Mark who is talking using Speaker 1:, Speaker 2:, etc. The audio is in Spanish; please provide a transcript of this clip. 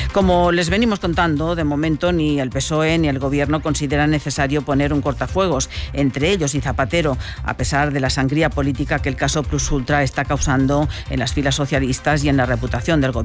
Speaker 1: Como les venimos contando, de momento ni el PSOE ni el Gobierno consideran necesario poner un cortafuegos entre ellos y Zapatero, a pesar de la sangría política que el caso Plus Ultra está causando en las filas socialistas y en la reputación del Gobierno.